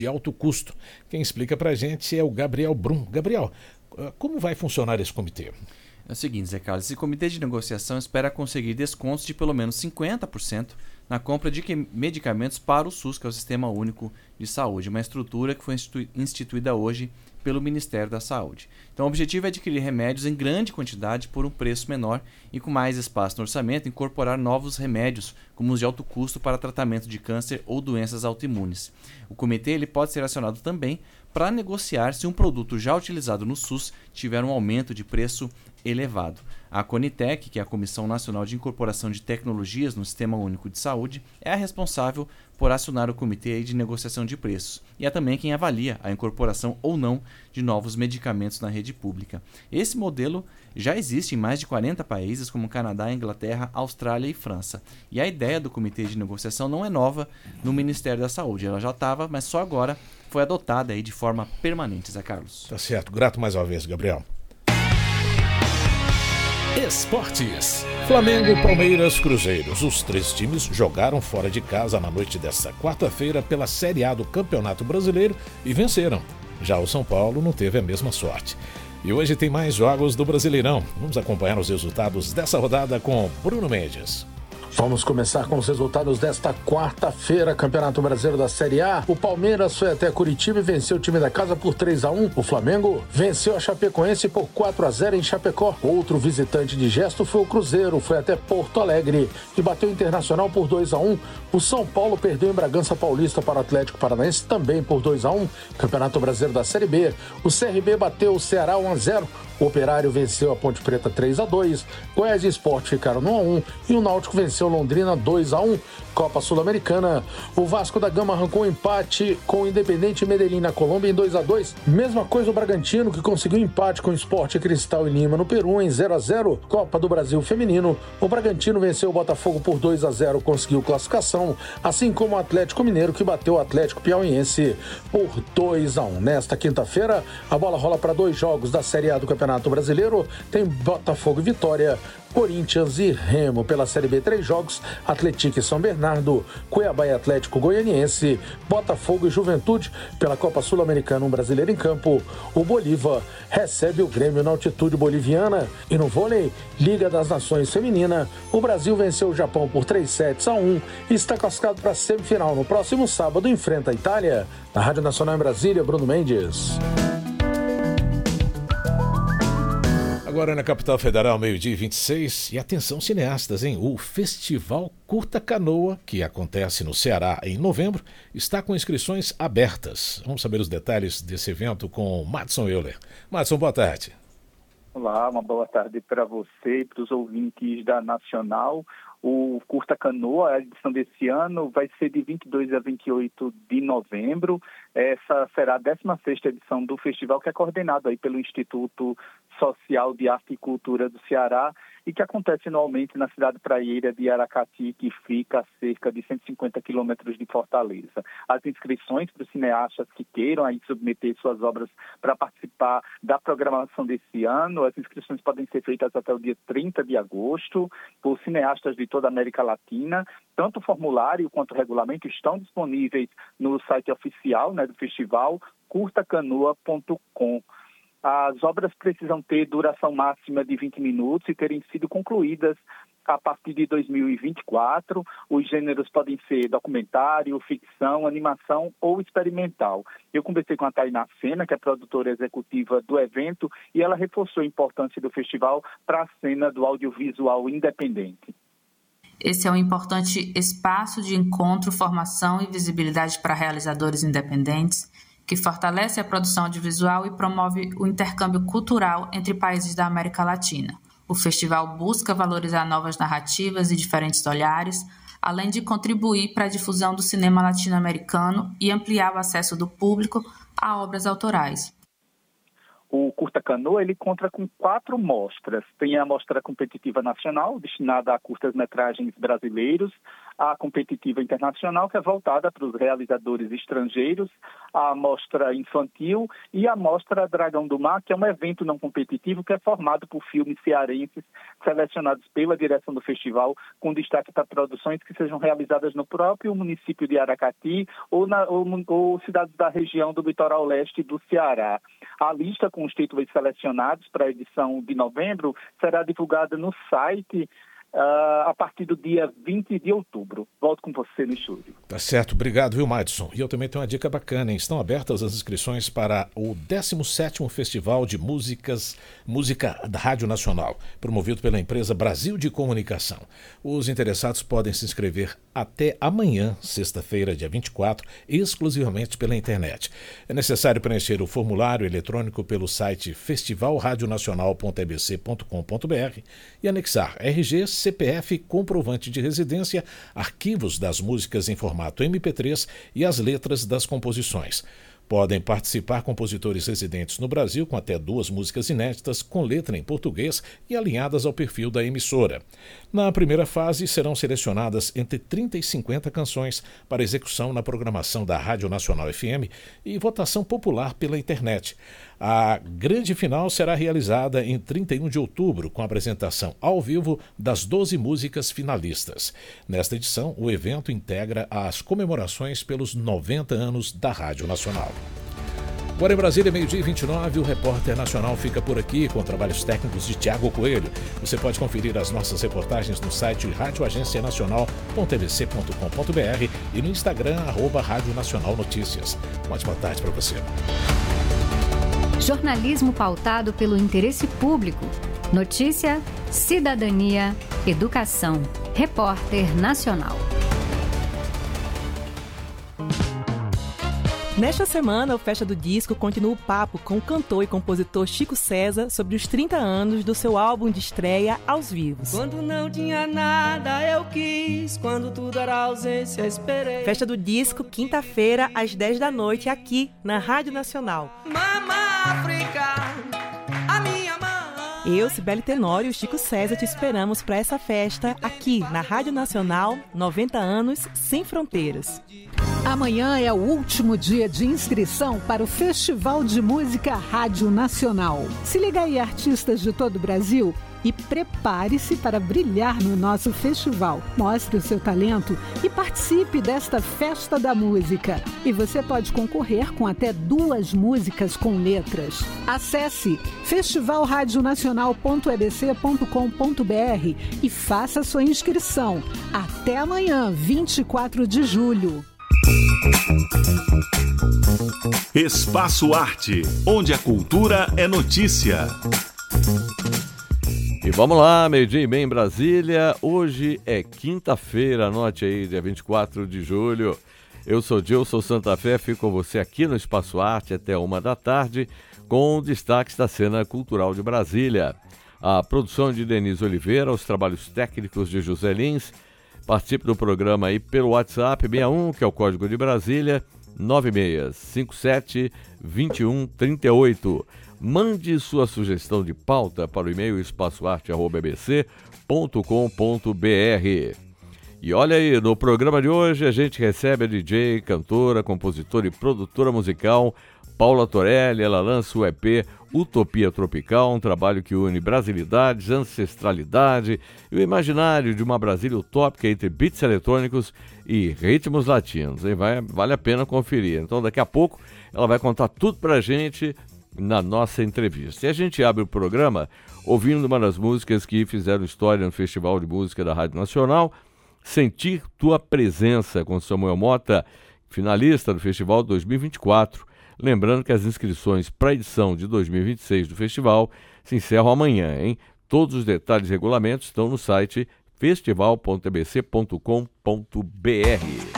de alto custo. Quem explica para a gente é o Gabriel Brum. Gabriel, como vai funcionar esse comitê? É o seguinte, Zé Carlos, esse comitê de negociação espera conseguir descontos de pelo menos 50% na compra de medicamentos para o SUS, que é o Sistema Único de Saúde, uma estrutura que foi instituída hoje pelo Ministério da Saúde. Então, o objetivo é adquirir remédios em grande quantidade por um preço menor e com mais espaço no orçamento, incorporar novos remédios, como os de alto custo para tratamento de câncer ou doenças autoimunes. O comitê ele pode ser acionado também para negociar se um produto já utilizado no SUS tiver um aumento de preço elevado. A Conitec, que é a Comissão Nacional de Incorporação de Tecnologias no Sistema Único de Saúde, é a responsável por acionar o comitê de negociação de preços e é também quem avalia a incorporação ou não de novos medicamentos na rede pública. Esse modelo já existe em mais de 40 países, como Canadá, Inglaterra, Austrália e França. E a ideia do comitê de negociação não é nova no Ministério da Saúde. Ela já estava, mas só agora foi adotada aí de forma permanente, Zé Carlos. Tá certo. Grato mais uma vez, Gabriel. Esportes. Flamengo, Palmeiras, Cruzeiros. Os três times jogaram fora de casa na noite desta quarta-feira pela Série A do Campeonato Brasileiro e venceram. Já o São Paulo não teve a mesma sorte. E hoje tem mais jogos do Brasileirão. Vamos acompanhar os resultados dessa rodada com Bruno Mendes. Vamos começar com os resultados desta quarta-feira, Campeonato Brasileiro da Série A. O Palmeiras foi até Curitiba e venceu o time da casa por 3-1. O Flamengo venceu a Chapecoense por 4-0 em Chapecó. Outro visitante de gesto foi o Cruzeiro, foi até Porto Alegre e bateu o Internacional por 2-1. O São Paulo perdeu em Bragança Paulista para o Atlético Paranaense também por 2-1. Campeonato Brasileiro da Série B. O CRB bateu o Ceará 1-0. O Operário venceu a Ponte Preta 3-2, Goiás e Sport ficaram no 1-1 e o Náutico venceu Londrina 2-1. Copa Sul-Americana, o Vasco da Gama arrancou um empate com o Independente Medellín na Colômbia em 2-2. Mesma coisa o Bragantino, que conseguiu empate com o Sport Cristal e Lima no Peru em 0-0. Copa do Brasil Feminino, o Bragantino venceu o Botafogo por 2-0, conseguiu classificação, assim como o Atlético Mineiro, que bateu o Atlético Piauiense por 2-1. Nesta quinta-feira, a bola rola para 2 jogos da Série A do Campeonato Brasileiro, tem Botafogo e Vitória, Corinthians e Remo. Pela Série B, 3 jogos, Atlético e São Bernardo, Cuiabá e Atlético Goianiense, Botafogo e Juventude. Pela Copa Sul-Americana, um brasileiro em campo, o Bolívar recebe o Grêmio na altitude boliviana. E no vôlei, Liga das Nações Feminina, o Brasil venceu o Japão por 3-1 e está classificado para a semifinal. No próximo sábado, enfrenta a Itália. Na Rádio Nacional em Brasília, Bruno Mendes. Agora na capital federal, 12h26, e atenção cineastas, hein? O Festival Curta Canoa, que acontece no Ceará em novembro, está com inscrições abertas. Vamos saber os detalhes desse evento com Madson Euler. Madson, boa tarde. Olá, uma boa tarde para você e para os ouvintes da Nacional. O Curta Canoa, a edição desse ano, vai ser de 22 a 28 de novembro. Essa será a 16ª edição do festival, que é coordenado aí pelo Instituto Social de Arte e Cultura do Ceará e que acontece anualmente na cidade praieira de Aracati, que fica a cerca de 150 quilômetros de Fortaleza. As inscrições para os cineastas que queiram aí submeter suas obras para participar da programação desse ano, as inscrições podem ser feitas até o dia 30 de agosto por cineastas de toda a América Latina. Tanto o formulário quanto o regulamento estão disponíveis no site oficial, do festival, curtacanoa.com. As obras precisam ter duração máxima de 20 minutos e terem sido concluídas a partir de 2024. Os gêneros podem ser documentário, ficção, animação ou experimental. Eu conversei com a Tainá Sena, que é produtora executiva do evento, e ela reforçou a importância do festival para a cena do audiovisual independente. Esse é um importante espaço de encontro, formação e visibilidade para realizadores independentes, que fortalece a produção audiovisual e promove o intercâmbio cultural entre países da América Latina. O festival busca valorizar novas narrativas e diferentes olhares, além de contribuir para a difusão do cinema latino-americano e ampliar o acesso do público a obras autorais. O Curta Canoa, ele conta com 4 mostras. Tem a Mostra Competitiva Nacional, destinada a curtas-metragens brasileiros, a competitiva internacional, que é voltada para os realizadores estrangeiros, a Mostra Infantil e a Mostra Dragão do Mar, que é um evento não competitivo que é formado por filmes cearenses selecionados pela direção do festival, com destaque para produções que sejam realizadas no próprio município de Aracati ou cidades da região do litoral leste do Ceará. A lista com os títulos selecionados para a edição de novembro será divulgada no site a partir do dia 20 de outubro. Volto com você no estúdio. Tá certo, obrigado, viu, Madison? E eu também tenho uma dica bacana, hein? Estão abertas as inscrições para o 17º Festival de Música da Rádio Nacional, promovido pela empresa Brasil de Comunicação. Os interessados podem se inscrever até amanhã, sexta-feira, dia 24, exclusivamente pela internet. É necessário preencher o formulário eletrônico pelo site festivalradionacional.ebc.com.br e anexar RG, CPF, comprovante de residência, arquivos das músicas em formato MP3 e as letras das composições. Podem participar compositores residentes no Brasil com até 2 músicas inéditas com letra em português e alinhadas ao perfil da emissora. Na primeira fase, serão selecionadas entre 30 e 50 canções para execução na programação da Rádio Nacional FM e votação popular pela internet. A grande final será realizada em 31 de outubro, com a apresentação ao vivo das 12 músicas finalistas. Nesta edição, o evento integra as comemorações pelos 90 anos da Rádio Nacional. Agora em Brasília, 12h29, o Repórter Nacional fica por aqui com trabalhos técnicos de Tiago Coelho. Você pode conferir as nossas reportagens no site radioagencianacional.tbc.com.br e no Instagram, @Rádio Nacional Notícias. Uma ótima tarde para você. Jornalismo pautado pelo interesse público. Notícia, cidadania, educação. Repórter Nacional. Nesta semana, o Festa do Disco continua o papo com o cantor e compositor Chico César sobre os 30 anos do seu álbum de estreia Aos Vivos. Quando não tinha nada, eu quis. Quando tudo era ausência, esperei. Festa do Disco, quinta-feira, às 10 da noite, aqui na Rádio Nacional. Mama África, a minha mãe. Eu, Cibele Tenório e o Chico César te esperamos para essa festa aqui na Rádio Nacional, 90 anos sem fronteiras. Amanhã é o último dia de inscrição para o Festival de Música Rádio Nacional. Se liga aí, artistas de todo o Brasil, e prepare-se para brilhar no nosso festival. Mostre o seu talento e participe desta festa da música. E você pode concorrer com até 2 músicas com letras. Acesse festivalradionacional.ebc.com.br e faça sua inscrição. Até amanhã, 24 de julho. Espaço Arte, onde a cultura é notícia. E vamos lá, 12h30 em Brasília. Hoje é quinta-feira, anote aí, dia 24 de julho. Eu sou Gilson Santa Fé, fico com você aqui no Espaço Arte até 1 da tarde, com destaques da cena cultural de Brasília. A produção de Denise Oliveira, os trabalhos técnicos de José Lins. Participe do programa aí pelo WhatsApp 61, que é o código de Brasília, 9657-2138. Mande sua sugestão de pauta para o e-mail espaçoarte@bbc.com.br. E olha aí, no programa de hoje a gente recebe a DJ, cantora, compositora e produtora musical Paula Torelli. Ela lança o EP Utopia Tropical, um trabalho que une brasilidades, ancestralidade e o imaginário de uma Brasília utópica entre beats eletrônicos e ritmos latinos. Hein? Vale a pena conferir. Então daqui a pouco ela vai contar tudo pra gente na nossa entrevista. E a gente abre o programa ouvindo uma das músicas que fizeram história no Festival de Música da Rádio Nacional, Sentir Tua Presença, com Samuel Mota, finalista do Festival 2024. Lembrando que as inscrições para a edição de 2026 do festival se encerram amanhã, hein? Todos os detalhes e regulamentos estão no site festival.ebc.com.br.